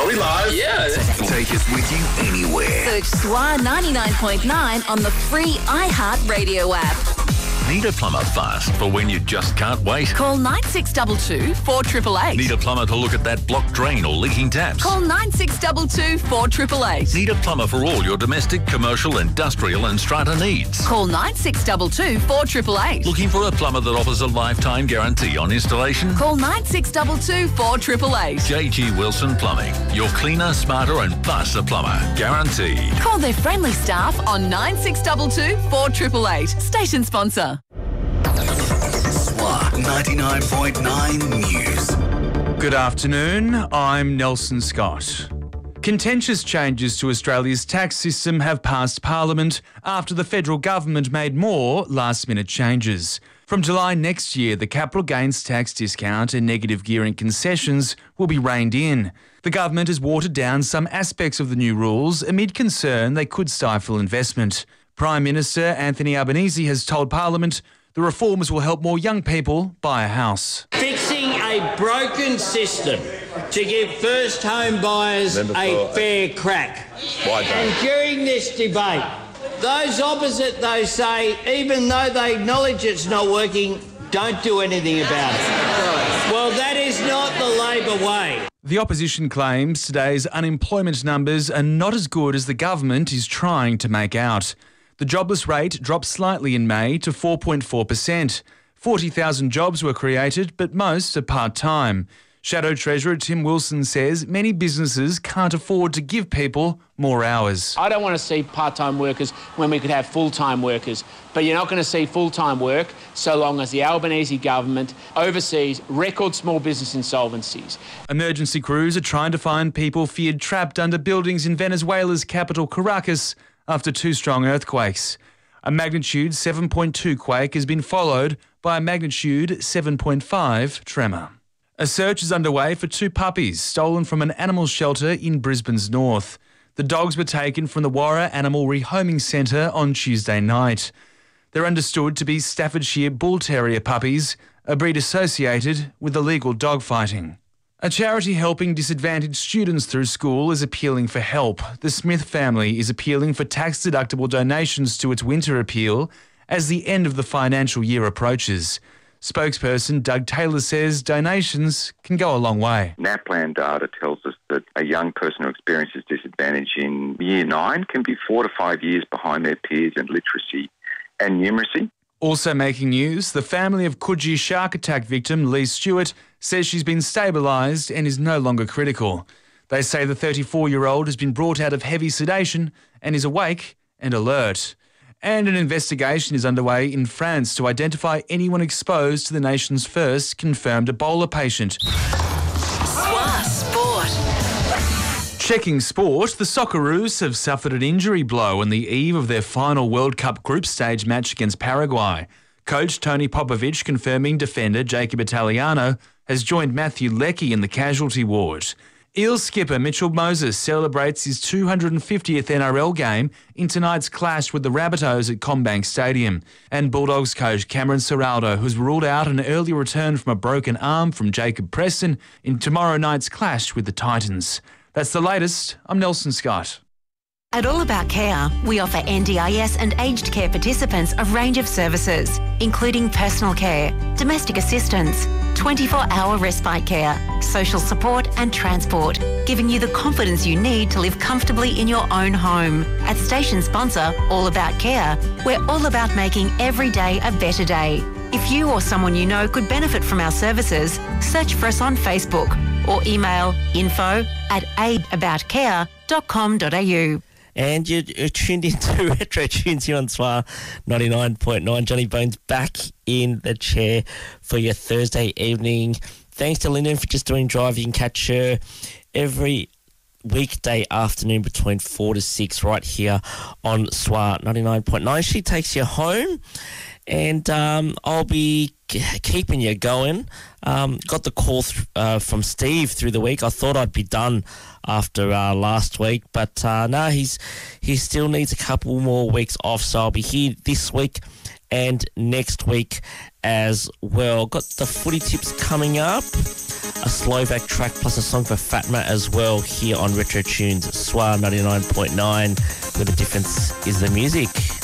Are we live? Yeah. Take us with you anywhere. Search SWA 99.9 on the free iHeart Radio app. Need a plumber fast for when you just can't wait? Call 9622 4888. Need a plumber to look at that blocked drain or leaking taps? Call 9622 4888. Need a plumber for all your domestic, commercial, industrial and strata needs? Call 9622 4888. Looking for a plumber that offers a lifetime guarantee on installation? Call 9622 4888. JG Wilson Plumbing. Your cleaner, smarter and faster plumber. Guaranteed. Call their friendly staff on 9622 4888. Station sponsor. SWA 99.9 News. Good afternoon, I'm Nelson Scott. Contentious changes to Australia's tax system have passed Parliament after the federal government made more last-minute changes. From July next year, the capital gains tax discount and negative gearing concessions will be reined in. The government has watered down some aspects of the new rules amid concern they could stifle investment. Prime Minister Anthony Albanese has told Parliament the reforms will help more young people buy a house. Fixing a broken system to give first home buyers a fair crack. And during this debate, those opposite, they say, even though they acknowledge it's not working, don't do anything about it. Well, that is not the Labor way. The opposition claims today's unemployment numbers are not as good as the government is trying to make out. The jobless rate dropped slightly in May to 4.4%. 40,000 jobs were created, but most are part-time. Shadow Treasurer Tim Wilson says many businesses can't afford to give people more hours. I don't want to see part-time workers when we could have full-time workers, but you're not going to see full-time work so long as the Albanese government oversees record small business insolvencies. Emergency crews are trying to find people feared trapped under buildings in Venezuela's capital, Caracas, after two strong earthquakes. A magnitude 7.2 quake has been followed by a magnitude 7.5 tremor. A search is underway for two puppies stolen from an animal shelter in Brisbane's north. The dogs were taken from the Warra Animal Rehoming Centre on Tuesday night. They're understood to be Staffordshire Bull Terrier puppies, a breed associated with illegal dogfighting. A charity helping disadvantaged students through school is appealing for help. The Smith family is appealing for tax-deductible donations to its winter appeal as the end of the financial year approaches. Spokesperson Doug Taylor says donations can go a long way. NAPLAN data tells us that a young person who experiences disadvantage in Year 9 can be 4 to 5 years behind their peers in literacy and numeracy. Also making news, the family of Coogee shark attack victim Lee Stewart says she's been stabilised and is no longer critical. They say the 34-year-old has been brought out of heavy sedation and is awake and alert. And an investigation is underway in France to identify anyone exposed to the nation's first confirmed Ebola patient. SWA Sport. Checking sport, the Socceroos have suffered an injury blow on the eve of their final World Cup group stage match against Paraguay. Coach Tony Popovic confirming defender Jacob Italiano has joined Matthew Leckie in the casualty ward. Eels skipper Mitchell Moses celebrates his 250th NRL game in tonight's clash with the Rabbitohs at CommBank Stadium. And Bulldogs coach Cameron Ciraldo has ruled out an early return from a broken arm from Jacob Preston in tomorrow night's clash with the Titans. That's the latest. I'm Nelson Scott. At All About Care, we offer NDIS and aged care participants a range of services, including personal care, domestic assistance, 24-hour respite care, social support and transport, giving you the confidence you need to live comfortably in your own home. At station sponsor All About Care, we're all about making every day a better day. If you or someone you know could benefit from our services, search for us on Facebook or email info@aidaboutcare.com.au. And you're tuned into Retro Tunes here on SWA 99.9. Johnny Bones back in the chair for your Thursday evening. Thanks to Lyndon for just doing Drive. You can catch her every weekday afternoon between 4 to 6 right here on SWA 99.9. She takes you home, and I'll be keeping you going. Got the call from Steve through the week. I thought I'd be done after last week, but no, he still needs a couple more weeks off, so I'll be here this week and next week as well. Got the footy tips coming up. a Slovak track plus a song for Fatma as well here on Retro Tunes, SWR 99.9, where the difference is the music.